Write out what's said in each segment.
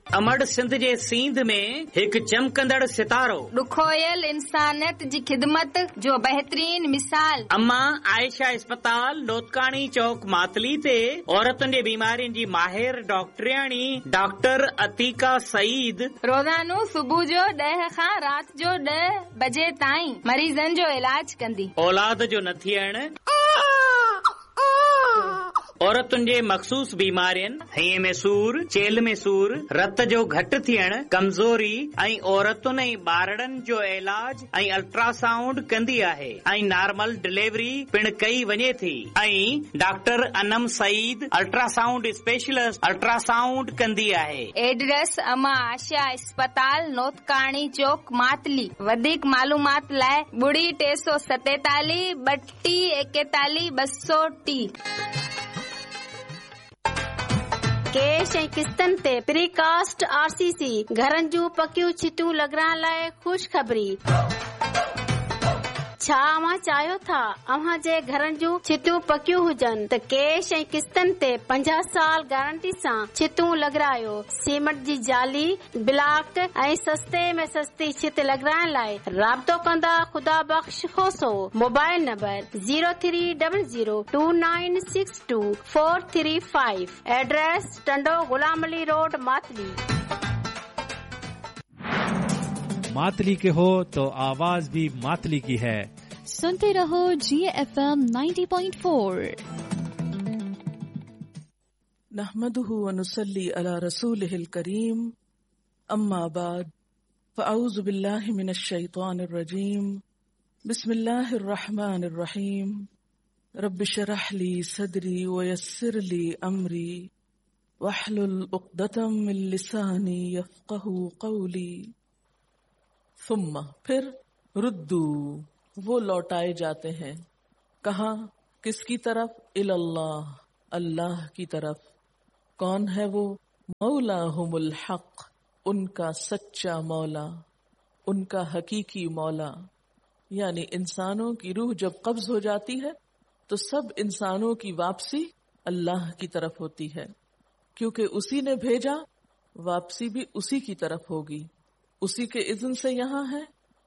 अमड़ सिंध जे सींध में हिकु चमकंदड़ सितारो, ॾुखोयल इंसानियत जी ख़िदमत जो बहितरीन मिसाल। अम्मा आयशा अस्पताल नोतकाणी चौक मातली ते औरतुनि जे बीमारियुनि जी माहिर डॉक्टरियाणी डॉक्टर अतीका सईद रोज़ानो सुबुह जो 10 खां राति जो 10 बजे ताईं मरीज़नि जो इलाज कंदी। औलाद जो न थियण, औरतुनि जे मखसूस बीमारियुनि, हईअ में सूर, चेल में सूर, रत जो घटि थियण, कमज़ोरी ऐं औरतुनि ऐं ॿारड़नि जो इलाज ऐं अल्ट्रासाउंड कंदी आहे ऐं नॉर्मल डिलीवरी पिण कई वञे थी। ऐं doctor Anam Saeed ultrasound specialist ultrasound कंदी आहे। एड्रेस अमा आशा अस्पताल नोतकाणी चौक मातली। वधीक मालूमात लाइ 347 32 41 230। कैश ऐं किस्तनि ते प्रीकास्ट RCC घरनि जूं पकियूं छिटियूं लॻाइण लाइ ख़ुशख़बरी। छा अव्हां चाहियो था अव्हां जे घरनि जूं छिटियूं पकियूं हुजनि त कैश ऐं किस्तनि ते 50 साल गारंटी सां छिटियूं लॻारायो। सीमेंट जी जाली, ब्लॉक ऐं सस्ते में सस्ती छित लॻाइण लाइ राब्तो कंदा ख़ुदा बख़्श खोसो। Mobile number 03002962 address Tando Ghulam Ali road Matali. Matali के हो तो आवाज भी मातली की है। सुनते रहो GFM 90.4। नहमदुहु व नुसल्ली अला रसूलिहिल करीम, अम्मा बाद, फ़अऊज़ु बिल्लाहि मिनश शैतानिर रजीम, बिस्मिल्लाहिर रहमानिर रहीम, रब्बि शरह ली सदरी व यस्सिर ली अमरी वहलुल उक़दतम मिन लिसानी यफ़क़हू क़ौली। सुम्मा फिर रुद्दू वो लौटाए जाते हैं। कहाँ, किसकी तरफ? इल्लाह अल्लाह की तरफ। कौन है वो? मौलाहुमुल हक उनका सच्चा मौला, उनका हकीकी मौला। यानी इंसानों की रूह जब कब्ज हो जाती है तो सब इंसानों की वापसी अल्लाह की तरफ होती है, क्योंकि उसी ने भेजा, वापसी भी उसी की तरफ होगी। उसी के इज़्न से यहाँ है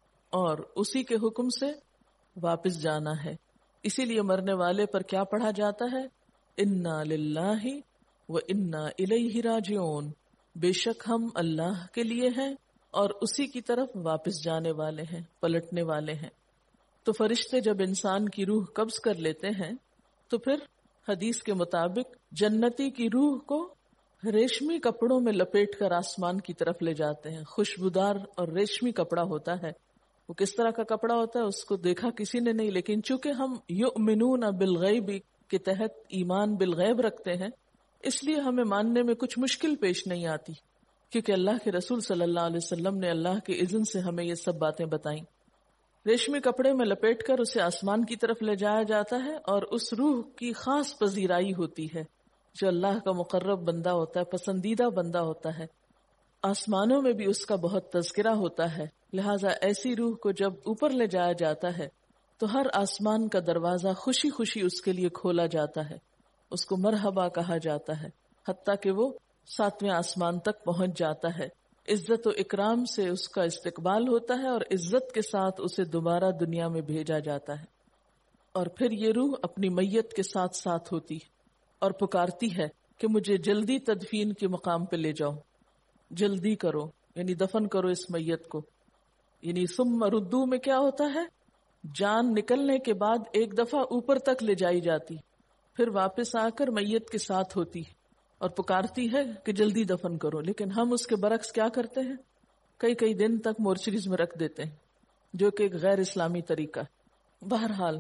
और उसी के हुक्म से वापस जाना है। इसीलिए मरने वाले पर क्या पढ़ा जाता है? इन्ना लिल्लाहि व इन्ना इलैहि राजिऊन। बेशक हम अल्लाह के लिए हैं और उसी की तरफ वापस जाने वाले हैं, पलटने वाले हैं। तो फरिश्ते जब इंसान की रूह कब्ज कर लेते हैं तो फिर हदीस के मुताबिक जन्नती की रूह को रेशमी कपड़ों में लपेट कर आसमान की तरफ ले जाते हैं। खुशबूदार और रेशमी कपड़ा होता है। वो किस तरह का कपड़ा होता है उसको देखा किसी ने नहीं, लेकिन चूंकि हम युमिनून बिल गैब के तहत ईमान बिल गैब रखते हैं, इसलिए हमें मानने में कुछ मुश्किल पेश नहीं आती, क्योंकि अल्लाह के रसूल सल्लल्लाहु अलैहि वसल्लम ने अल्लाह के इज़्न से हमें ये सब बातें बताई। रेशमी कपड़े में लपेट कर उसे आसमान की तरफ ले जाया जाता है और उस रूह की खास पजीराई होती है। जो अल्लाह का मुकर्रब बंदा होता है, पसंदीदा बंदा होता है, आसमानों में भी उसका बहुत तज़किरा होता है। लिहाजा ऐसी रूह को जब ऊपर ले जाया जाता है तो हर आसमान का दरवाजा खुशी खुशी उसके लिए खोला जाता है, उसको मरहबा कहा जाता है, हत्ता कि वो 7वें आसमान तक पहुंच जाता है। इज्जत और इकराम से उसका इस्तकबाल होता है और इज्जत के साथ उसे दोबारा दुनिया में भेजा जाता है। और फिर ये रूह अपनी मैयत के साथ साथ होती है और पुकारती है कि मुझे जल्दी तदफीन के मकाम पे ले जाओ, जल्दी करो, यानी दफन करो इस मैयत को। यानी सुम्मा रुद्दू में क्या होता है? जान निकलने के बाद एक दफा ऊपर तक ले जाई जाती, फिर वापस आकर मैयत के साथ होती और पुकारती है कि जल्दी दफन करो। लेकिन हम उसके बरक्स क्या करते हैं? कई कई दिन तक मोर्चरीज में रख देते हैं, जो कि एक गैर इस्लामी तरीका। बहरहाल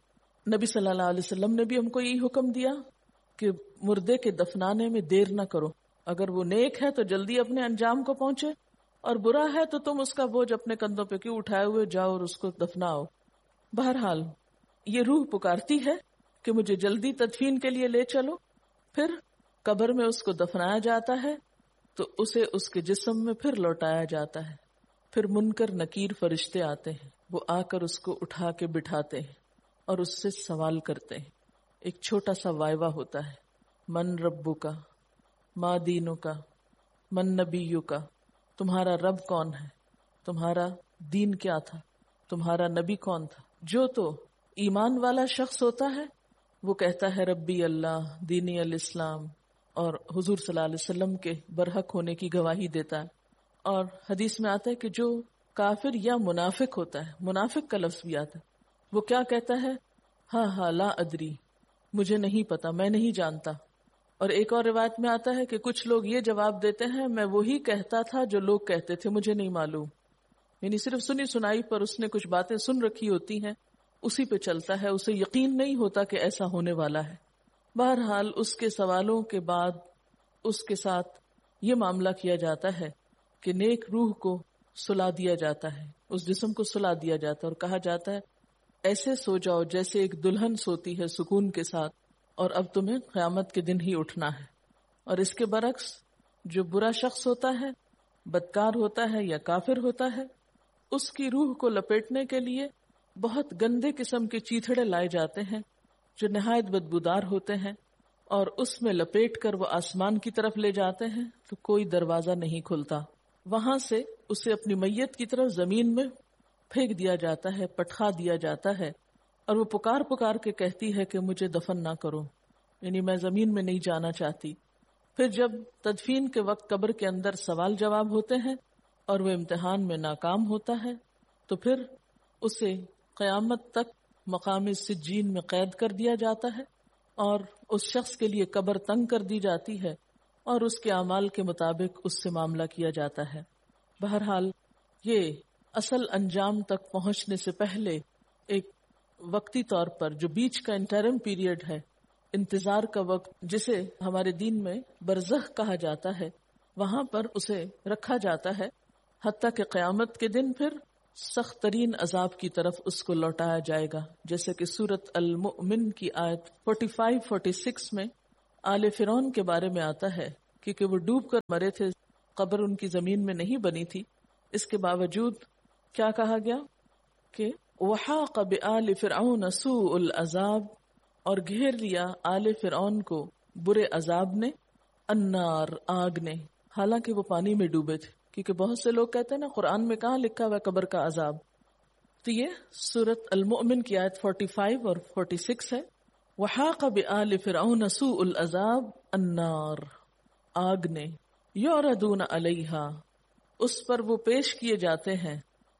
नबी सल्लल्लाहु अलैहि वसल्लम ने भी हमको यही हुक्म दिया कि मुर्दे के दफनाने में देर न करो। अगर वो नेक है तो जल्दी अपने अंजाम को पहुंचे, और बुरा है तो तुम उसका बोझ अपने कंधों पे क्यों उठाए हुए जाओ और उसको दफनाओ। बहरहाल ये रूह पुकारती है कि मुझे जल्दी तदफीन के लिए ले चलो। फिर कब्र में उसको दफनाया जाता है तो उसे उसके जिस्म में फिर लौटाया जाता है। फिर मुनकर नकीर फरिश्ते आते हैं, वो आकर उसको उठा के बिठाते हैं और उससे सवाल करते हैं। एक छोटा सा वायवा होता है, मन रब्बू का, माँ दीनों का, من نبیُّکا، تمہارا رب کون ہے، تمہارا دین کیا تھا، تمہارا نبی کون تھا. جو تو ایمان والا شخص ہوتا ہے وہ کہتا ہے ربی اللہ، دینی الاسلام، اور حضور صلی اللہ علیہ وسلم کے برحق ہونے کی گواہی دیتا ہے. اور حدیث میں آتا ہے کہ جو کافر یا منافق ہوتا ہے، منافق کا لفظ بھی آتا ہے، وہ کیا کہتا ہے، ہاں لا ادری، مجھے نہیں پتا، میں نہیں جانتا. اور ایک اور روایت میں آتا ہے کہ کچھ لوگ یہ جواب دیتے ہیں میں وہی کہتا تھا جو لوگ کہتے تھے، مجھے نہیں معلوم. یعنی صرف سنی سنائی پر اس نے کچھ باتیں سن رکھی ہوتی ہیں، اسی پہ چلتا ہے، اسے یقین نہیں ہوتا کہ ایسا ہونے والا ہے. بہرحال اس کے سوالوں کے بعد اس کے ساتھ یہ معاملہ کیا جاتا ہے کہ نیک روح کو سلا دیا جاتا ہے، اس جسم کو سلا دیا جاتا ہے اور کہا جاتا ہے ایسے سو جاؤ جیسے ایک دلہن سوتی ہے سکون کے ساتھ، اور اب تمہیں قیامت کے دن ہی اٹھنا ہے. اور اس کے برعکس جو برا شخص ہوتا ہے، بدکار ہوتا ہے یا کافر ہوتا ہے، اس کی روح کو لپیٹنے کے لیے بہت گندے قسم کے چیتھڑے لائے جاتے ہیں جو نہایت بدبودار ہوتے ہیں، اور اس میں لپیٹ کر وہ آسمان کی طرف لے جاتے ہیں تو کوئی دروازہ نہیں کھلتا. وہاں سے اسے اپنی میت کی طرف زمین میں پھینک دیا جاتا ہے، پٹخا دیا جاتا ہے، اور وہ پکار پکار کے کہتی ہے کہ مجھے دفن نہ کرو، یعنی میں زمین میں نہیں جانا چاہتی. پھر جب تدفین کے وقت قبر کے اندر سوال جواب ہوتے ہیں اور وہ امتحان میں ناکام ہوتا ہے تو پھر اسے قیامت تک مقام سجین میں قید کر دیا جاتا ہے، اور اس شخص کے لیے قبر تنگ کر دی جاتی ہے اور اس کے اعمال کے مطابق اس سے معاملہ کیا جاتا ہے. بہرحال یہ اصل انجام تک پہنچنے سے پہلے ایک وقتی طور پر جو بیچ کا انٹرم پیریڈ ہے، انتظار کا وقت، جسے ہمارے دین میں برزخ کہا جاتا ہے، وہاں پر اسے رکھا جاتا ہے حتیٰ کہ قیامت کے دن پھر سخت ترین عذاب کی طرف اس کو لوٹایا جائے گا. جیسے کہ سورۃ المؤمن کی آیت 45-46 میں آل فرعون کے بارے میں آتا ہے، کیونکہ وہ ڈوب کر مرے تھے، قبر ان کی زمین میں نہیں بنی تھی. اس کے باوجود کیا کہا گیا کہ وحاق بآل فرعون سوء العذاب، اور گھیر لیا آل فرعون کو برے عذاب نے، النار، آگ نے، حالانکہ وہ پانی میں ڈوبے تھے. کیونکہ بہت سے لوگ کہتے ہیں نا قرآن میں کہاں لکھا ہوا ہے قبر کا عذاب. تو یہ سورۃ المؤمن کی آیت 45 اور 46 ہے. وحاق بآل فرعون سوء العذاب النار، آگ نے، یعرضون علیہا، اس پر وہ پیش کیے جاتے ہیں،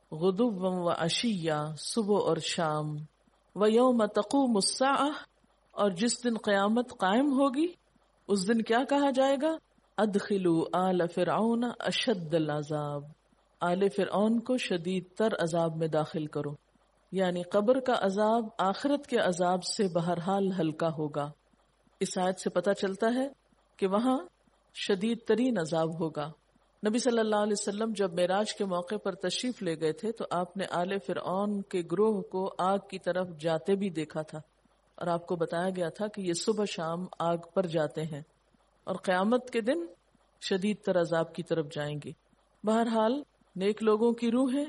غدوا و عشیا، صبح اور شام، ویوم تقوم الساعہ، اور جس دن قیامت قائم ہوگی اس دن کیا کہا جائے گا، ادخلوا آل فرعون اشد العذاب، آل فرعون کو شدید تر عذاب میں داخل کرو. یعنی قبر کا عذاب آخرت کے عذاب سے بہرحال ہلکا ہوگا. اس آیت سے پتہ چلتا ہے کہ وہاں شدید ترین عذاب ہوگا. نبی صلی اللہ علیہ وسلم جب معراج کے موقع پر تشریف لے گئے تھے تو آپ نے آل فرعون کے گروہ کو آگ کی طرف جاتے بھی دیکھا تھا، اور آپ کو بتایا گیا تھا کہ یہ صبح شام آگ پر جاتے ہیں اور قیامت کے دن شدید تر عذاب کی طرف جائیں گے. بہرحال نیک لوگوں کی روحیں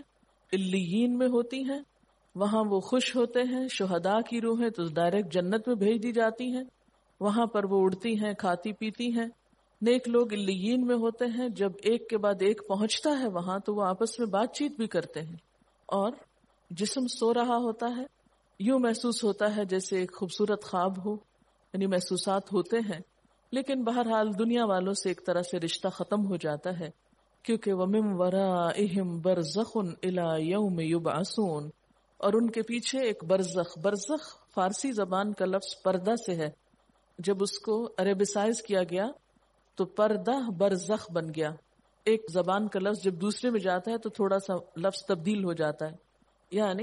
علیین میں ہوتی ہیں، وہاں وہ خوش ہوتے ہیں. شہداء کی روحیں تو ڈائریکٹ جنت میں بھیج دی جاتی ہیں، وہاں پر وہ اڑتی ہیں، کھاتی پیتی ہیں. نیک لوگ علیین میں ہوتے ہیں، جب ایک کے بعد ایک پہنچتا ہے وہاں تو وہ آپس میں بات چیت بھی کرتے ہیں. اور جسم سو رہا ہوتا ہے، یوں محسوس ہوتا ہے جیسے ایک خوبصورت خواب ہو، یعنی محسوسات ہوتے ہیں. لیکن بہرحال دنیا والوں سے ایک طرح سے رشتہ ختم ہو جاتا ہے، کیونکہ وَمِن وَرَائِهِمْ بَرْزَخٌ إِلَى يَوْمِ يُبْعَثُونَ، اور ان کے پیچھے ایک برزخ. برزخ فارسی زبان کا لفظ پردہ سے ہے، جب اس کو عربیسائز کیا گیا تو پردہ برزخ بن گیا. ایک زبان کا لفظ جب دوسرے میں جاتا ہے تو تھوڑا سا لفظ تبدیل ہو جاتا ہے. یعنی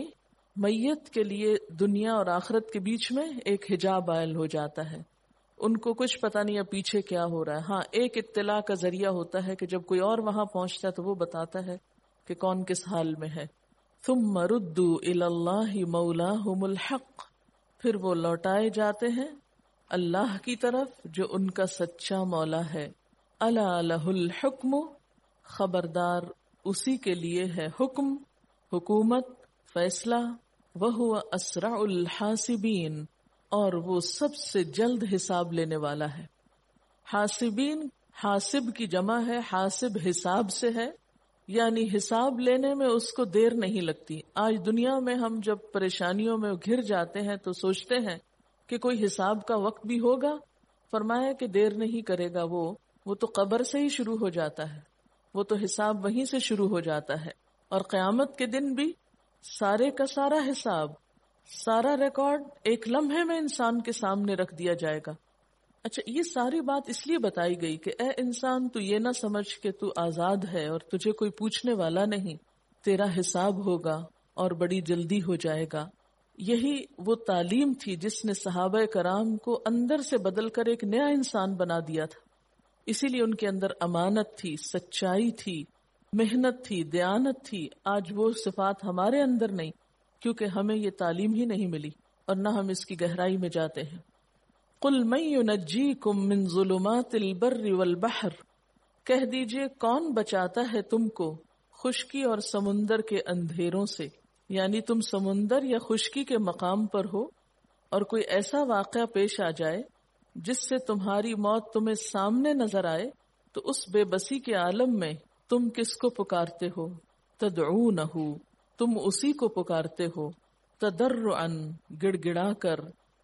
میت کے لیے دنیا اور آخرت کے بیچ میں ایک حجاب عائل ہو جاتا ہے. ان کو کچھ پتہ نہیں ہے پیچھے کیا ہو رہا ہے. ہاں ایک اطلاع کا ذریعہ ہوتا ہے کہ جب کوئی اور وہاں پہنچتا ہے تو وہ بتاتا ہے کہ کون کس حال میں ہے. ثم ردوا الی اللہ مولاہم الحق، پھر وہ لوٹائے جاتے ہیں اللہ کی طرف جو ان کا سچا مولا ہے. الا لہ الحکم، خبردار اسی کے لیے ہے حکم، حکومت، فیصلہ. وہو اسرع الحاسبین، اور وہ سب سے جلد حساب لینے والا ہے. حاسبین حاسب کی جمع ہے، حاسب حساب سے ہے، یعنی حساب لینے میں اس کو دیر نہیں لگتی. آج دنیا میں ہم جب پریشانیوں میں گھر جاتے ہیں تو سوچتے ہیں کہ کوئی حساب کا وقت بھی ہوگا. فرمایا کہ دیر نہیں کرے گا وہ تو قبر سے ہی شروع ہو جاتا ہے، وہ تو حساب وہیں سے شروع ہو جاتا ہے. اور قیامت کے دن بھی سارے کا سارا حساب، سارا ریکارڈ ایک لمحے میں انسان کے سامنے رکھ دیا جائے گا. اچھا، یہ ساری بات اس لیے بتائی گئی کہ اے انسان تو یہ نہ سمجھ کہ تو آزاد ہے اور تجھے کوئی پوچھنے والا نہیں، تیرا حساب ہوگا اور بڑی جلدی ہو جائے گا. یہی وہ تعلیم تھی جس نے صحابہ کرام کو اندر سے بدل کر ایک نیا انسان بنا دیا تھا. اسی لیے ان کے اندر امانت تھی، سچائی تھی، محنت تھی، دیانت تھی. آج وہ صفات ہمارے اندر نہیں، کیونکہ ہمیں یہ تعلیم ہی نہیں ملی اور نہ ہم اس کی گہرائی میں جاتے ہیں. قل من ينجيكم من ظلمات البر والبحر، کہہ دیجئے کون بچاتا ہے تم کو خشکی اور سمندر کے اندھیروں سے. یعنی تم سمندر یا خشکی کے مقام پر ہو اور کوئی ایسا واقعہ پیش آ جائے جس سے تمہاری موت تمہیں سامنے نظر آئے تو اس بے بسی کے عالم میں تم کس کو پکارتے ہو؟ تدعونہ، تم اسی کو پکارتے ہو، تضرعا، گڑ گڑا کر،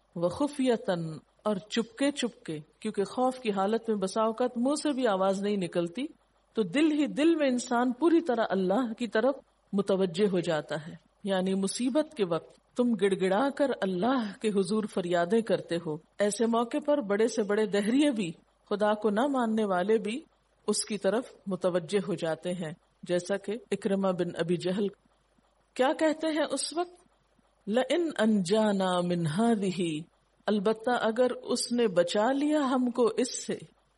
وخفیتاً، اور چپکے چپکے، کیونکہ خوف کی حالت میں بسا اوقات منہ سے بھی آواز نہیں نکلتی تو دل ہی دل میں انسان پوری طرح اللہ کی طرف متوجہ ہو جاتا ہے. یعنی مصیبت کے وقت تم گڑ گڑا کر اللہ کے حضور فریادیں کرتے ہو. ایسے موقع پر بڑے سے بڑے دہریے بھی، خدا کو نہ ماننے والے بھی اس کی طرف متوجہ ہو جاتے ہیں. جیسا کہ اکرمہ بن ابی جہل کیا کہتے ہیں اس وقت، لئن انجانا من ہذہ، البتہ اگر اس نے بچا لیا ہم کو اس سے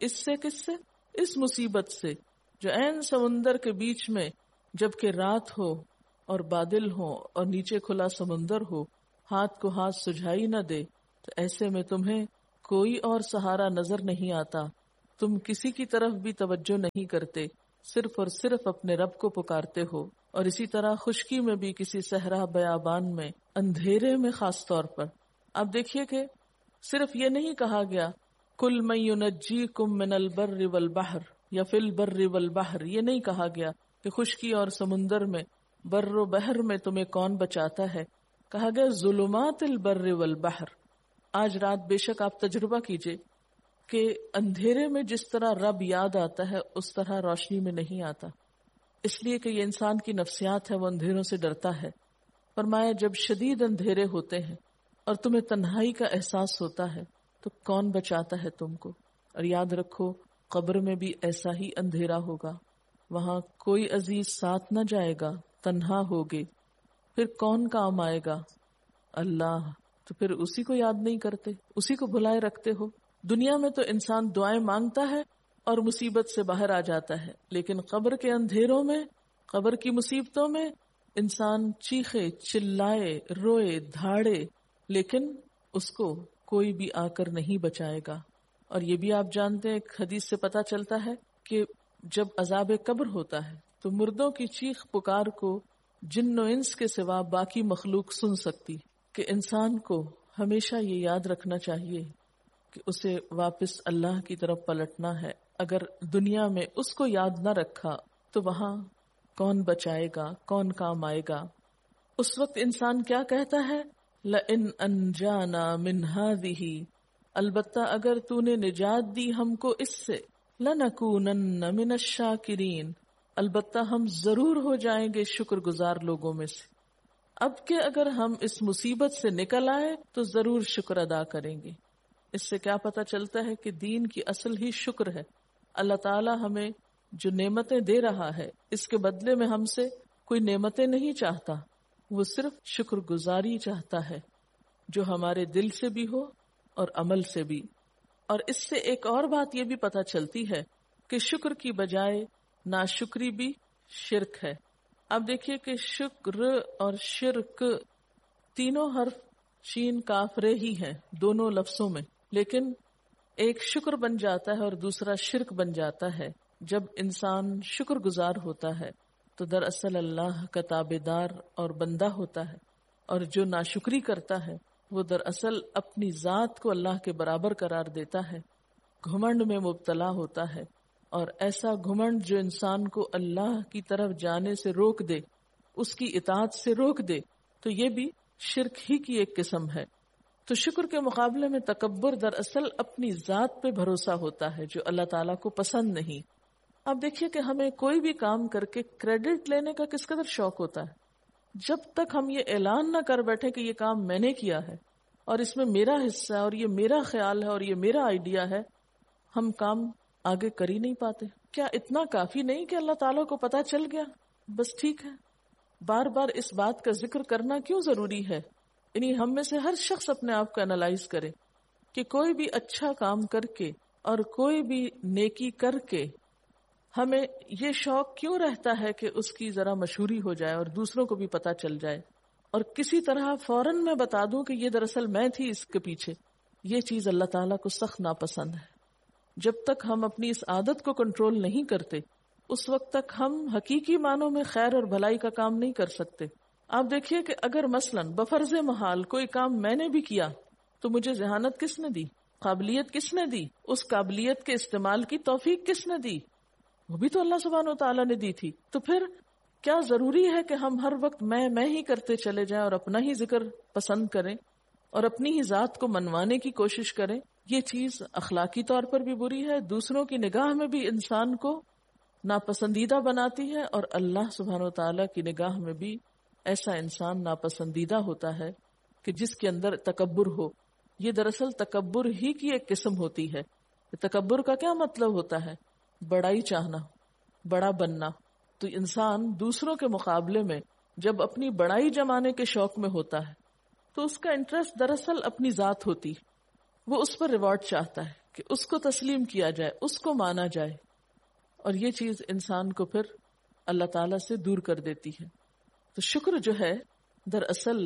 کس سے؟ اس مصیبت سے جو عین سمندر کے بیچ میں جبکہ رات ہو اور بادل ہو اور نیچے کھلا سمندر ہو، ہاتھ کو ہاتھ سجھائی نہ دے، تو ایسے میں تمہیں کوئی اور سہارا نظر نہیں آتا، تم کسی کی طرف بھی توجہ نہیں کرتے، صرف اور صرف اپنے رب کو پکارتے ہو. اور اسی طرح خشکی میں بھی، کسی صحرا بیابان میں، اندھیرے میں خاص طور پر. آپ دیکھیے کہ صرف یہ نہیں کہا گیا کل من ینجیکم من البر والبحر یا فی البر والبحر، یہ نہیں کہا گیا کہ خشکی اور سمندر میں، بر و بحر میں تمہیں کون بچاتا ہے. کہا گیا ظلمات البر والبحر. آج رات بے شک آپ تجربہ کیجئے کہ اندھیرے میں جس طرح رب یاد آتا ہے اس طرح روشنی میں نہیں آتا، اس لیے کہ یہ انسان کی نفسیات ہے، وہ اندھیروں سے ڈرتا ہے. فرمایا جب شدید اندھیرے ہوتے ہیں اور تمہیں تنہائی کا احساس ہوتا ہے تو کون بچاتا ہے تم کو. اور یاد رکھو قبر میں بھی ایسا ہی اندھیرا ہوگا، وہاں کوئی عزیز ساتھ نہ جائے گا، تنہا ہوگے، پھر کون کام آئے گا؟ اللہ. تو پھر اسی کو یاد نہیں کرتے، اسی کو بھلائے رکھتے ہو. دنیا میں تو انسان دعائیں مانگتا ہے اور مصیبت سے باہر آ جاتا ہے، لیکن قبر کے اندھیروں میں، قبر کی مصیبتوں میں انسان چیخے، چلائے، روئے، دھاڑے، لیکن اس کو کوئی بھی آ کر نہیں بچائے گا. اور یہ بھی آپ جانتے ہیں، ایک حدیث سے پتہ چلتا ہے کہ جب عذاب قبر ہوتا ہے تو مردوں کی چیخ پکار کو جن و انس کے سوا باقی مخلوق سن سکتی. کہ انسان کو ہمیشہ یہ یاد رکھنا چاہیے کہ اسے واپس اللہ کی طرف پلٹنا ہے. اگر دنیا میں اس کو یاد نہ رکھا تو وہاں کون بچائے گا، کون کام آئے گا؟ اس وقت انسان کیا کہتا ہے؟ لئن انجانا من ہذہ، البتہ اگر تو نے نجات دی ہم کو اس سے، لنکونن من الشاکرین، البتہ ہم ضرور ہو جائیں گے شکر گزار لوگوں میں سے. اب کہ اگر ہم اس مصیبت سے نکل آئے تو ضرور شکر ادا کریں گے. اس سے کیا پتہ چلتا ہے کہ دین کی اصل ہی شکر ہے. اللہ تعالی ہمیں جو نعمتیں دے رہا ہے اس کے بدلے میں ہم سے کوئی نعمتیں نہیں چاہتا، وہ صرف شکر گزاری چاہتا ہے، جو ہمارے دل سے بھی ہو اور عمل سے بھی. اور اس سے ایک اور بات یہ بھی پتہ چلتی ہے کہ شکر کی بجائے ناشکری بھی شرک ہے. اب دیکھیے کہ شکر اور شرک تینوں حرف شین کاف رے ہی ہیں دونوں لفظوں میں، لیکن ایک شکر بن جاتا ہے اور دوسرا شرک بن جاتا ہے. جب انسان شکر گزار ہوتا ہے تو دراصل اللہ کا تابعدار اور بندہ ہوتا ہے، اور جو ناشکری کرتا ہے وہ دراصل اپنی ذات کو اللہ کے برابر قرار دیتا ہے، گھمنڈ میں مبتلا ہوتا ہے، اور ایسا گھمنڈ جو انسان کو اللہ کی طرف جانے سے روک دے، اس کی اطاعت سے روک دے، تو یہ بھی شرک ہی کی ایک قسم ہے۔ تو شکر کے مقابلے میں تکبر دراصل اپنی ذات پہ بھروسہ ہوتا ہے جو اللہ تعالیٰ کو پسند نہیں۔ آپ دیکھیے کہ ہمیں کوئی بھی کام کر کے کریڈٹ لینے کا کس قدر شوق ہوتا ہے۔ جب تک ہم یہ اعلان نہ کر بیٹھے کہ یہ کام میں نے کیا ہے اور اس میں میرا حصہ ہے اور یہ میرا خیال ہے اور یہ میرا آئیڈیا ہے، ہم کام آگے کر ہی نہیں پاتے۔ کیا اتنا کافی نہیں کہ اللہ تعالیٰ کو پتا چل گیا بس ٹھیک ہے؟ بار بار اس بات کا ذکر کرنا کیوں ضروری ہے؟ یعنی ہم میں سے ہر شخص اپنے آپ کو انالائز کرے کہ کوئی بھی اچھا کام کر کے اور کوئی بھی نیکی کر کے ہمیں یہ شوق کیوں رہتا ہے کہ اس کی ذرا مشہوری ہو جائے اور دوسروں کو بھی پتا چل جائے اور کسی طرح فوراً میں بتا دوں کہ یہ دراصل میں تھی اس کے پیچھے۔ یہ چیز اللہ تعالیٰ کو سخت ناپسند ہے۔ جب تک ہم اپنی اس عادت کو کنٹرول نہیں کرتے اس وقت تک ہم حقیقی معنوں میں خیر اور بھلائی کا کام نہیں کر سکتے۔ آپ دیکھیے کہ اگر مثلاً بفرض محال کوئی کام میں نے بھی کیا تو مجھے ذہانت کس نے دی، قابلیت کس نے دی، اس قابلیت کے استعمال کی توفیق کس نے دی؟ وہ بھی تو اللہ سبحانہ و تعالیٰ نے دی تھی۔ تو پھر کیا ضروری ہے کہ ہم ہر وقت میں ہی کرتے چلے جائیں اور اپنا ہی ذکر پسند کریں اور اپنی ہی ذات کو منوانے کی کوشش کریں؟ یہ چیز اخلاقی طور پر بھی بری ہے، دوسروں کی نگاہ میں بھی انسان کو ناپسندیدہ بناتی ہے، اور اللہ سبحانہ و تعالیٰ کی نگاہ میں بھی ایسا انسان ناپسندیدہ ہوتا ہے کہ جس کے اندر تکبر ہو۔ یہ دراصل تکبر ہی کی ایک قسم ہوتی ہے۔ تکبر کا کیا مطلب ہوتا ہے؟ بڑائی چاہنا، بڑا بننا۔ تو انسان دوسروں کے مقابلے میں جب اپنی بڑائی جمانے کے شوق میں ہوتا ہے تو اس کا انٹرسٹ دراصل اپنی ذات ہوتی، وہ اس پر ریوارڈ چاہتا ہے کہ اس کو تسلیم کیا جائے، اس کو مانا جائے، اور یہ چیز انسان کو پھر اللہ تعالیٰ سے دور کر دیتی ہے۔ تو شکر جو ہے دراصل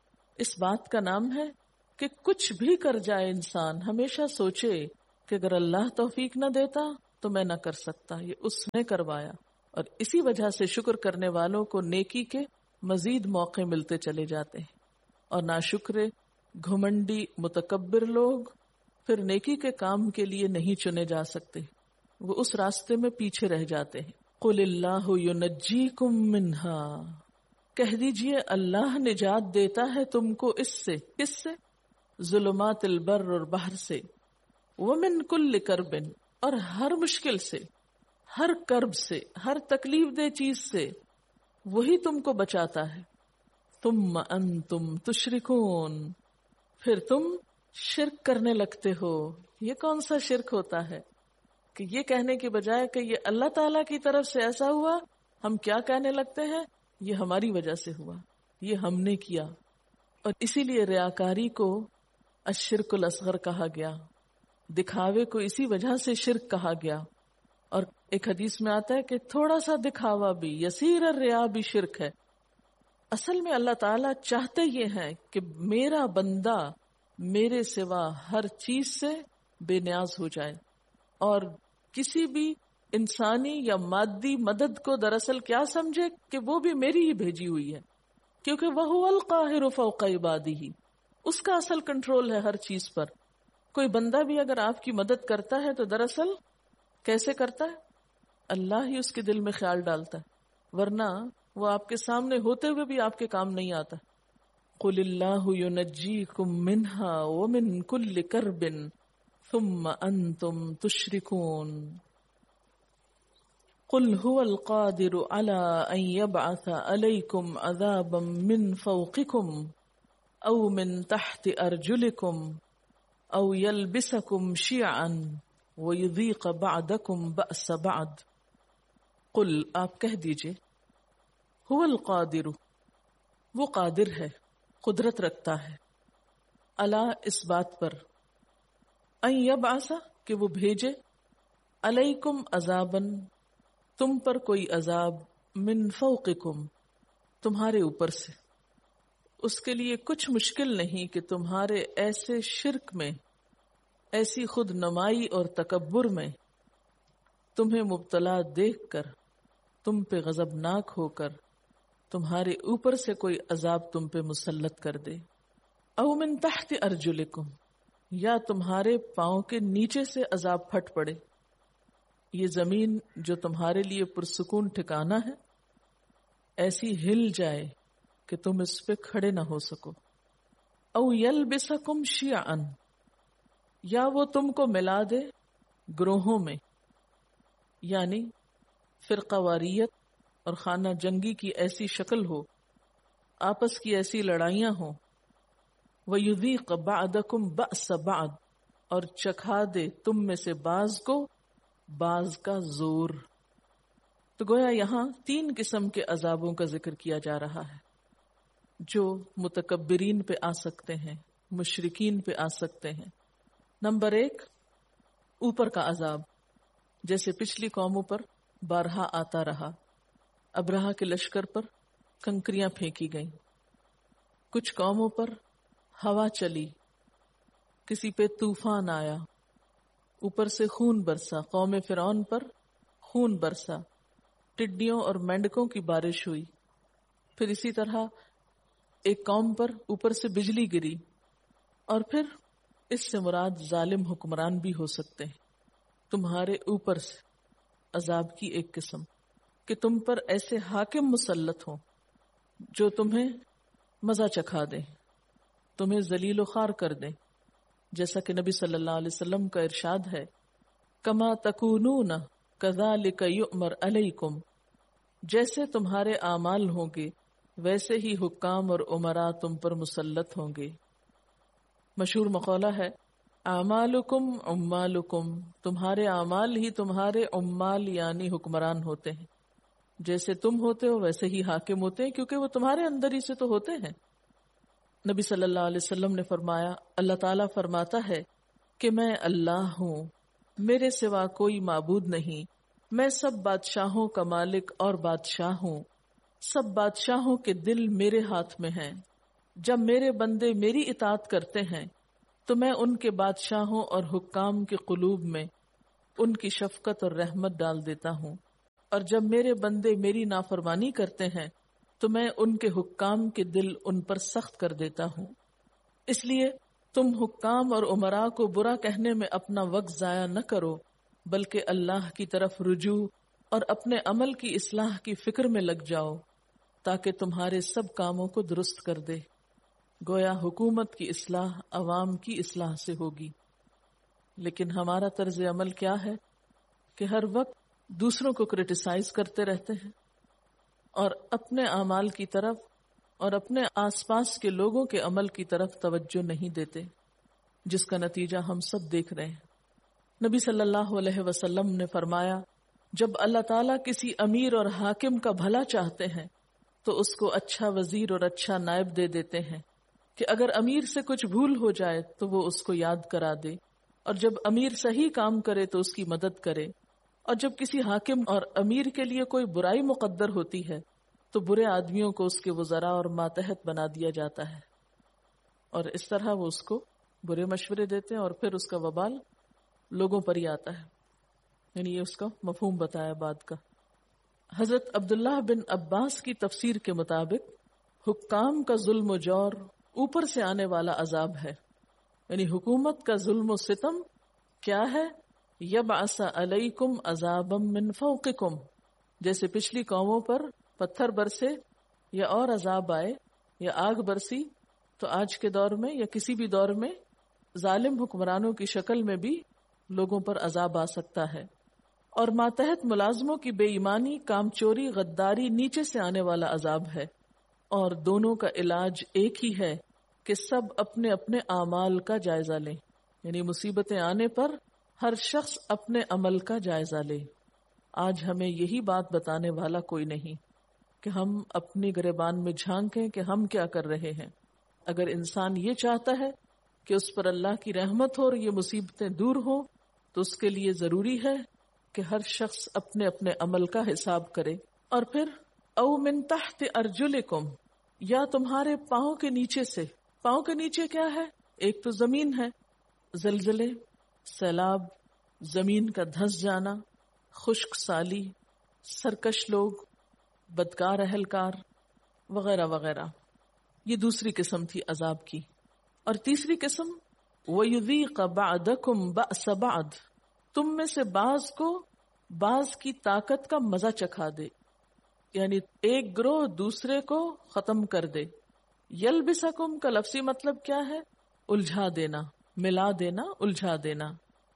اس بات کا نام ہے کہ کچھ بھی کر جائے انسان ہمیشہ سوچے کہ اگر اللہ توفیق نہ دیتا تو میں نہ کر سکتا، یہ اس نے کروایا۔ اور اسی وجہ سے شکر کرنے والوں کو نیکی کے مزید موقع ملتے چلے جاتے ہیں، اور ناشکرے، گھمنڈی، متکبر لوگ پھر نیکی کے کام کے لیے نہیں چنے جا سکتے، وہ اس راستے میں پیچھے رہ جاتے ہیں۔ قُلِ اللَّهُ يُنَجِّيكُم مِّنْهَا، کہہ دیجئے اللہ نجات دیتا ہے تم کو اس سے۔ کس سے؟ ظلمات البر اور بحر سے، ومن کل کرب، اور ہر مشکل سے، ہر کرب سے، ہر تکلیف دہ چیز سے وہی تم کو بچاتا ہے۔ ثم انتم تشرکون، پھر تم شرک کرنے لگتے ہو۔ یہ کون سا شرک ہوتا ہے کہ یہ کہنے کے بجائے کہ یہ اللہ تعالیٰ کی طرف سے ایسا ہوا، ہم کیا کہنے لگتے ہیں؟ یہ ہماری وجہ سے ہوا، یہ ہم نے کیا۔ اور اسی لیے ریاکاری کو الشرک الاصغر کہا گیا، دکھاوے کو اسی وجہ سے شرک کہا گیا۔ اور ایک حدیث میں آتا ہے کہ تھوڑا سا دکھاوا بھی، یسیر الریا بھی شرک ہے۔ اصل میں اللہ تعالیٰ چاہتے یہ ہیں کہ میرا بندہ میرے سوا ہر چیز سے بے نیاز ہو جائے، اور کسی بھی انسانی یا مادی مدد کو دراصل کیا سمجھے کہ وہ بھی میری ہی بھیجی ہوئی ہے، کیونکہ وَهُوَ الْقَاهِرُ فَوْقَ عِبَادِهِ، اس کا اصل کنٹرول ہے ہر چیز پر۔ کوئی بندہ بھی اگر آپ کی مدد کرتا ہے تو دراصل کیسے کرتا ہے؟ اللہ ہی اس کے دل میں خیال ڈالتا ہے، ورنہ وہ آپ کے سامنے ہوتے ہوئے بھی آپ کے کام نہیں آتا۔ قُلِ اللَّهُ يُنَجِّيكُم مِّنْهَا وَمِن كُلِّ كَرْبٍ ثُمَّ أَنتُمْ تُشْرِكُونَ قُلْ هُوَ الْقَادِرُ عَلَىٰ أَن يَبْعَثَ عَلَيْكُمْ عَذَابًا مِّن فَوْقِكُمْ أَوْ مِن تَحْتِ أَرْجُلِكُمْ أَوْ يَلْبِسَكُمْ شِيَعًا وَيُذِيقَ بَعْضَكُمْ بَأْسَ بَعْضٍ۔ قُلْ، آپ کہہ دیجئے، هُوَ الْقَادِرُ، وہ قادر ہے، قدرت رکھتا ہے، عَلَىٰ، اس بات پر، أَن يَبْعَثَ، کہ وہ بھیجے، عَلَيْكُمْ عَذَابًا، تم پر کوئی عذاب، من فوقکم، تمہارے اوپر سے۔ اس کے لیے کچھ مشکل نہیں کہ تمہارے ایسے شرک میں، ایسی خود نمائی اور تکبر میں تمہیں مبتلا دیکھ کر، تم پہ غضبناک ہو کر تمہارے اوپر سے کوئی عذاب تم پہ مسلط کر دے۔ او من تحت ارجلکم، یا تمہارے پاؤں کے نیچے سے عذاب پھٹ پڑے۔ یہ زمین جو تمہارے لیے پرسکون ٹھکانہ ہے ایسی ہل جائے کہ تم اس پہ کھڑے نہ ہو سکو. او یلبسکم شیعا، یا وہ تم کو ملا دے گروہوں میں، یعنی فرقہ واریت اور خانہ جنگی کی ایسی شکل ہو، آپس کی ایسی لڑائیاں ہوں. وَيُذِيقَ بَعْدَكُمْ بَأْسَ بَعْد، اور چکھا دے تم میں سے بعض کو بعض کا زور. تو گویا یہاں 3 قسم کے عذابوں کا ذکر کیا جا رہا ہے جو متکبرین پہ آ سکتے ہیں، مشرکین پہ آ سکتے ہیں. نمبر 1، اوپر کا عذاب، جیسے پچھلی قوموں پر بارہا آتا رہا. ابرہہ کے لشکر پر کنکریاں پھینکی گئیں، کچھ قوموں پر ہوا چلی، کسی پہ طوفان آیا، اوپر سے خون برسا. قوم فرعون پر خون برسا، ٹڈیوں اور مینڈکوں کی بارش ہوئی. پھر اسی طرح ایک قوم پر اوپر سے بجلی گری. اور پھر اس سے مراد ظالم حکمران بھی ہو سکتے ہیں. تمہارے اوپر سے عذاب کی ایک قسم کہ تم پر ایسے حاکم مسلط ہوں جو تمہیں مزہ چکھا دیں، تمہیں ذلیل و خوار کر دیں. جیسا کہ نبی صلی اللہ علیہ وسلم کا ارشاد ہے، کما تکونون کذالک یؤمر علیکم، جیسے تمہارے اعمال ہوں گے ویسے ہی حکام اور امراء تم پر مسلط ہوں گے. مشہور مقولہ ہے، اعمالکم عمالکم، تمہارے اعمال ہی تمہارے عمال یعنی حکمران ہوتے ہیں. جیسے تم ہوتے ہو ویسے ہی حاکم ہوتے ہیں، کیونکہ وہ تمہارے اندر ہی سے تو ہوتے ہیں. نبی صلی اللہ علیہ وسلم نے فرمایا، اللہ تعالیٰ فرماتا ہے کہ میں اللہ ہوں، میرے سوا کوئی معبود نہیں، میں سب بادشاہوں کا مالک اور بادشاہ ہوں، سب بادشاہوں کے دل میرے ہاتھ میں ہیں. جب میرے بندے میری اطاعت کرتے ہیں تو میں ان کے بادشاہوں اور حکام کے قلوب میں ان کی شفقت اور رحمت ڈال دیتا ہوں، اور جب میرے بندے میری نافرمانی کرتے ہیں تو میں ان کے حکام کے دل ان پر سخت کر دیتا ہوں. اس لیے تم حکام اور امراء کو برا کہنے میں اپنا وقت ضائع نہ کرو، بلکہ اللہ کی طرف رجوع اور اپنے عمل کی اصلاح کی فکر میں لگ جاؤ تاکہ تمہارے سب کاموں کو درست کر دے. گویا حکومت کی اصلاح عوام کی اصلاح سے ہوگی. لیکن ہمارا طرز عمل کیا ہے کہ ہر وقت دوسروں کو کرٹیسائز کرتے رہتے ہیں اور اپنے اعمال کی طرف اور اپنے آس پاس کے لوگوں کے عمل کی طرف توجہ نہیں دیتے، جس کا نتیجہ ہم سب دیکھ رہے ہیں. نبی صلی اللہ علیہ وسلم نے فرمایا، جب اللہ تعالیٰ کسی امیر اور حاکم کا بھلا چاہتے ہیں تو اس کو اچھا وزیر اور اچھا نائب دے دیتے ہیں کہ اگر امیر سے کچھ بھول ہو جائے تو وہ اس کو یاد کرا دے، اور جب امیر صحیح کام کرے تو اس کی مدد کرے، اور جب کسی حاکم اور امیر کے لیے کوئی برائی مقدر ہوتی ہے تو برے آدمیوں کو اس کے وزراء اور ماتحت بنا دیا جاتا ہے، اور اس طرح وہ اس کو برے مشورے دیتے ہیں اور پھر اس کا وبال لوگوں پر ہی آتا ہے. یعنی یہ اس کا مفہوم بتایا بات کا. حضرت عبداللہ بن عباس کی تفسیر کے مطابق حکام کا ظلم و جور اوپر سے آنے والا عذاب ہے. یعنی حکومت کا ظلم و ستم کیا ہے؟ یبعث علیکم عذابا من فوقکم، جیسے پچھلی قوموں پر پتھر برسے یا اور عذاب آئے یا آگ برسی، تو آج کے دور میں یا کسی بھی دور میں ظالم حکمرانوں کی شکل میں بھی لوگوں پر عذاب آ سکتا ہے. اور ماتحت ملازموں کی بے ایمانی، کام چوری، غداری نیچے سے آنے والا عذاب ہے. اور دونوں کا علاج ایک ہی ہے کہ سب اپنے اپنے اعمال کا جائزہ لیں. یعنی مصیبتیں آنے پر ہر شخص اپنے عمل کا جائزہ لے. آج ہمیں یہی بات بتانے والا کوئی نہیں کہ ہم اپنی گریبان میں جھانکیں کہ ہم کیا کر رہے ہیں. اگر انسان یہ چاہتا ہے کہ اس پر اللہ کی رحمت ہو اور یہ مصیبتیں دور ہوں تو اس کے لیے ضروری ہے کہ ہر شخص اپنے اپنے عمل کا حساب کرے. اور پھر او من تحت ارجلکم، یا تمہارے پاؤں کے نیچے سے. پاؤں کے نیچے کیا ہے؟ ایک تو زمین ہے، زلزلے، سیلاب، زمین کا دھس جانا، خشک سالی، سرکش لوگ، بدکار اہلکار وغیرہ وغیرہ. یہ دوسری قسم تھی عذاب کی. اور تیسری قسم وَيُذِيقَ بَعْدَكُمْ بَأْسَ بَعْد، تم میں سے بعض کو بعض کی طاقت کا مزہ چکھا دے، یعنی ایک گروہ دوسرے کو ختم کر دے. یلبسکم کا لفظی مطلب کیا ہے؟ الجھا دینا، ملا دینا، الجھا دینا،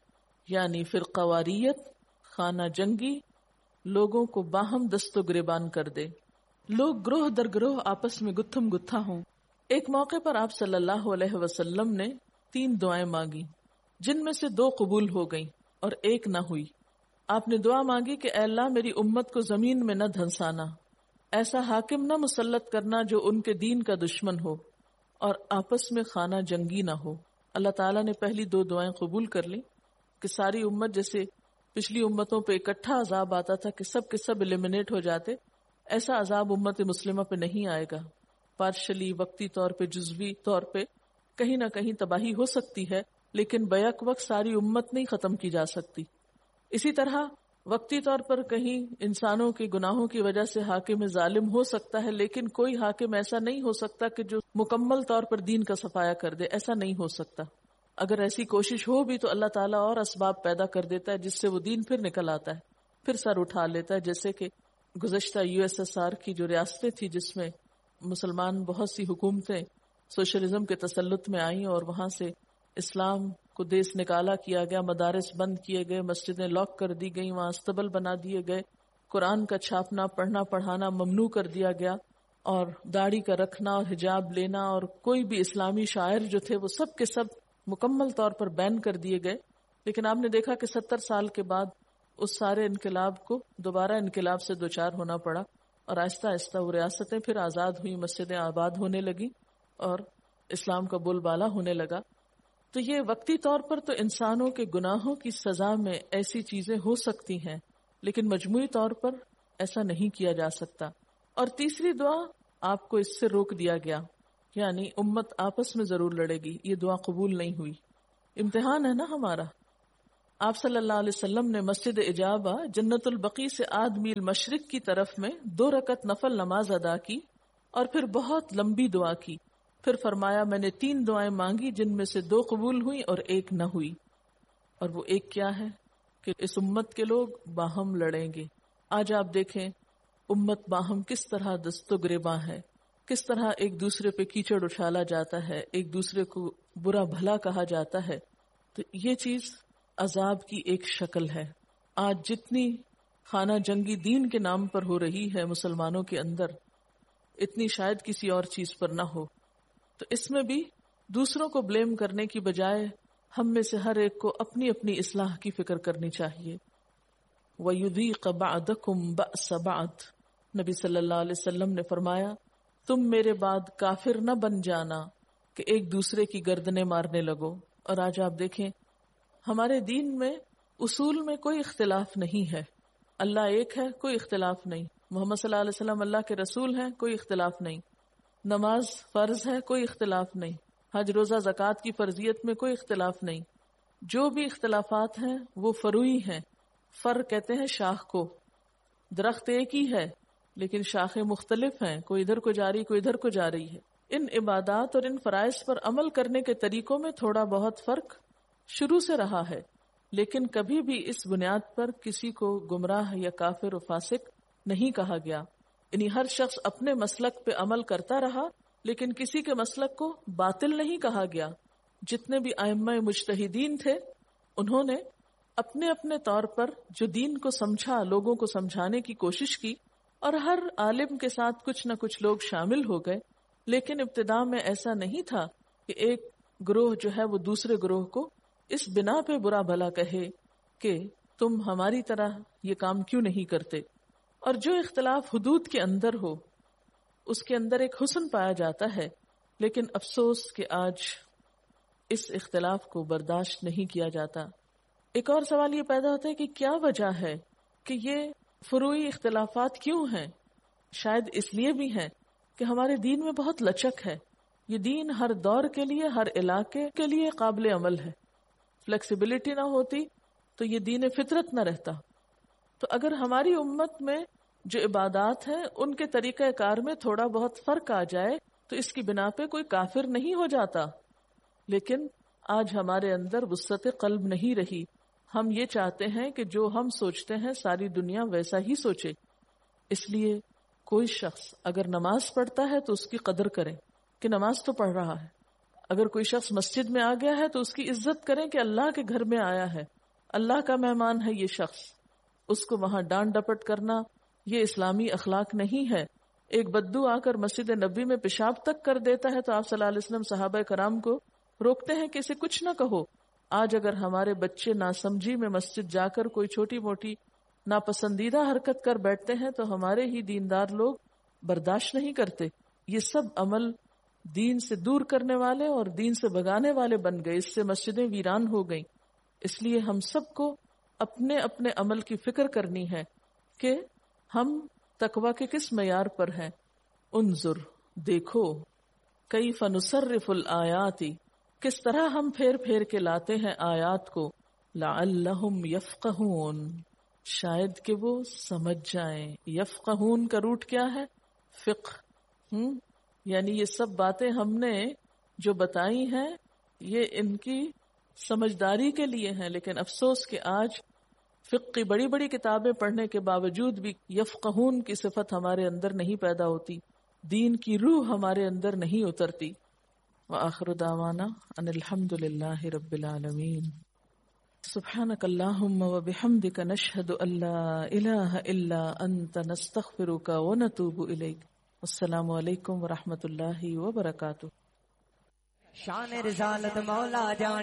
یعنی فرقواریت، خانہ جنگی، لوگوں کو باہم دست و گریبان کر دے، لوگ گروہ در گروہ آپس میں گتھم گتھا ہوں. ایک موقع پر آپ صلی اللہ علیہ وسلم نے 3 دعائیں مانگی، جن میں سے 2 قبول ہو گئیں اور ایک نہ ہوئی. آپ نے دعا مانگی کہ اے اللہ میری امت کو زمین میں نہ دھنسانا، ایسا حاکم نہ مسلط کرنا جو ان کے دین کا دشمن ہو اور آپس میں خانہ جنگی نہ ہو. اللہ تعالیٰ نے پہلی 2 دعائیں قبول کر لی کہ ساری امت، جیسے پچھلی امتوں پہ اکٹھا عذاب آتا تھا کہ سب کے سب ایلیمنیٹ ہو جاتے، ایسا عذاب امت مسلمہ پہ نہیں آئے گا. پارشلی، وقتی طور پہ، جزوی طور پہ کہیں نہ کہیں تباہی ہو سکتی ہے، لیکن بیک وقت ساری امت نہیں ختم کی جا سکتی. اسی طرح وقتی طور پر کہیں انسانوں کے گناہوں کی وجہ سے حاکم ظالم ہو سکتا ہے، لیکن کوئی حاکم ایسا نہیں ہو سکتا کہ جو مکمل طور پر دین کا صفایا کر دے. ایسا نہیں ہو سکتا. اگر ایسی کوشش ہو بھی تو اللہ تعالیٰ اور اسباب پیدا کر دیتا ہے جس سے وہ دین پھر نکل آتا ہے، پھر سر اٹھا لیتا ہے. جیسے کہ گزشتہ USSR کی جو ریاستیں تھی جس میں مسلمان بہت سی حکومتیں سوشلزم کے تسلط میں آئیں اور وہاں سے اسلام کو دیس نکالا کیا گیا، مدارس بند کیے گئے، مسجدیں لاک کر دی گئیں، وہاں استبل بنا دیے گئے، قرآن کا چھاپنا، پڑھنا پڑھانا ممنوع کر دیا گیا، اور داڑھی کا رکھنا اور حجاب لینا اور کوئی بھی اسلامی شاعر جو تھے وہ سب کے سب مکمل طور پر بین کر دیے گئے. لیکن آپ نے دیکھا کہ 70 سال کے بعد اس سارے انقلاب کو دوبارہ انقلاب سے دوچار ہونا پڑا، اور آہستہ آہستہ وہ ریاستیں پھر آزاد ہوئیں، مسجدیں آباد ہونے لگی اور اسلام کا بول بالا ہونے لگا. تو یہ وقتی طور پر تو انسانوں کے گناہوں کی سزا میں ایسی چیزیں ہو سکتی ہیں، لیکن مجموعی طور پر ایسا نہیں کیا جا سکتا. اور تیسری دعا آپ کو اس سے روک دیا گیا، یعنی امت آپس میں ضرور لڑے گی. یہ دعا قبول نہیں ہوئی. امتحان ہے نا ہمارا. آپ صلی اللہ علیہ وسلم نے مسجد اجابہ جنت البقیع سے 8 میل مشرق کی طرف میں 2 رکعت نفل نماز ادا کی اور پھر بہت لمبی دعا کی. پھر فرمایا میں نے 3 دعائیں مانگی جن میں سے 2 قبول ہوئی اور ایک نہ ہوئی. اور وہ ایک کیا ہے کہ اس امت کے لوگ باہم لڑیں گے. آج آپ دیکھیں امت باہم کس طرح دست و گریباں ہے، کس طرح ایک دوسرے پہ کیچڑ اچھالا جاتا ہے، ایک دوسرے کو برا بھلا کہا جاتا ہے. تو یہ چیز عذاب کی ایک شکل ہے. آج جتنی خانہ جنگی دین کے نام پر ہو رہی ہے مسلمانوں کے اندر، اتنی شاید کسی اور چیز پر نہ ہو. تو اس میں بھی دوسروں کو بلیم کرنے کی بجائے ہم میں سے ہر ایک کو اپنی اپنی اصلاح کی فکر کرنی چاہیے. وَيُذِيقَ بَعْدَكُمْ بَأْسَ بَعْدٍ، نبی صلی اللہ علیہ وسلم نے فرمایا تم میرے بعد کافر نہ بن جانا کہ ایک دوسرے کی گردنیں مارنے لگو. اور آج آپ دیکھیں ہمارے دین میں اصول میں کوئی اختلاف نہیں ہے. اللہ ایک ہے، کوئی اختلاف نہیں. محمد صلی اللہ علیہ وسلم اللہ کے رسول ہیں، کوئی اختلاف نہیں. نماز فرض ہے، کوئی اختلاف نہیں. حج روزہ زکوٰۃ کی فرضیت میں کوئی اختلاف نہیں. جو بھی اختلافات ہیں وہ فروعی ہیں. فر کہتے ہیں شاخ کو. درخت ایک ہی ہے لیکن شاخیں مختلف ہیں، کوئی ادھر کو جا رہی کوئی ادھر کو جا رہی ہے. ان عبادات اور ان فرائض پر عمل کرنے کے طریقوں میں تھوڑا بہت فرق شروع سے رہا ہے، لیکن کبھی بھی اس بنیاد پر کسی کو گمراہ یا کافر و فاسق نہیں کہا گیا. یعنی ہر شخص اپنے مسلک پہ عمل کرتا رہا لیکن کسی کے مسلک کو باطل نہیں کہا گیا. جتنے بھی ائمہ مجتہدین تھے انہوں نے اپنے اپنے طور پر جو دین کو سمجھا، لوگوں کو سمجھانے کی کوشش کی، اور ہر عالم کے ساتھ کچھ نہ کچھ لوگ شامل ہو گئے. لیکن ابتدا میں ایسا نہیں تھا کہ ایک گروہ جو ہے وہ دوسرے گروہ کو اس بنا پہ برا بھلا کہے کہ تم ہماری طرح یہ کام کیوں نہیں کرتے. اور جو اختلاف حدود کے اندر ہو اس کے اندر ایک حسن پایا جاتا ہے، لیکن افسوس کہ آج اس اختلاف کو برداشت نہیں کیا جاتا. ایک اور سوال یہ پیدا ہوتا ہے کہ کیا وجہ ہے کہ یہ فروعی اختلافات کیوں ہیں؟ شاید اس لیے بھی ہیں کہ ہمارے دین میں بہت لچک ہے. یہ دین ہر دور کے لیے، ہر علاقے کے لیے قابل عمل ہے. فلیکسیبلٹی نہ ہوتی تو یہ دین فطرت نہ رہتا. تو اگر ہماری امت میں جو عبادات ہیں ان کے طریقہ کار میں تھوڑا بہت فرق آ جائے تو اس کی بنا پہ کوئی کافر نہیں ہو جاتا. لیکن آج ہمارے اندر وسعت قلب نہیں رہی. ہم یہ چاہتے ہیں کہ جو ہم سوچتے ہیں ساری دنیا ویسا ہی سوچے. اس لیے کوئی شخص اگر نماز پڑھتا ہے تو اس کی قدر کریں کہ نماز تو پڑھ رہا ہے. اگر کوئی شخص مسجد میں آ گیا ہے تو اس کی عزت کریں کہ اللہ کے گھر میں آیا ہے, اللہ کا مہمان ہے یہ شخص. اس کو وہاں ڈانٹ ڈپٹ کرنا یہ اسلامی اخلاق نہیں ہے. ایک بدو آ کر مسجد نبی میں پیشاب تک کر دیتا ہے تو آپ صلی اللہ علیہ وسلم صحابہ کرام کو روکتے ہیں کہ اسے کچھ نہ کہو. آج اگر ہمارے بچے ناسمجھی میں مسجد جا کر کوئی چھوٹی موٹی ناپسندیدہ حرکت کر بیٹھتے ہیں تو ہمارے ہی دیندار لوگ برداشت نہیں کرتے. یہ سب عمل دین سے دور کرنے والے اور دین سے بگانے والے بن گئے. اس سے مسجدیں ویران ہو گئیں. اس لیے ہم سب کو اپنے اپنے عمل کی فکر کرنی ہے کہ ہم تقوی کے کس معیار پر ہیں. انظر دیکھو کیف نصرف الآیات کس طرح ہم پھیر پھیر کے لاتے ہیں آیات کو. لعلہم یفقہون شاید کہ وہ سمجھ جائیں. یفقہون کا روٹ کیا ہے؟ فقہ. یعنی یہ سب باتیں ہم نے جو بتائی ہیں یہ ان کی سمجھداری کے لیے ہیں, لیکن افسوس کہ آج فقہ کی بڑی بڑی کتابیں پڑھنے کے باوجود بھی یفقہون کی صفت ہمارے اندر نہیں پیدا ہوتی, دین کی روح ہمارے اندر نہیں اترتی. وآخر دعوانا ان الحمد للہ رب العالمین. سبحانک اللہم وبحمدک نشہد ان لا الہ الا انت نستغفرک ونتوب الیک. السلام علیکم ورحمۃ اللہ وبرکاتہ. شان رسالت مولا جان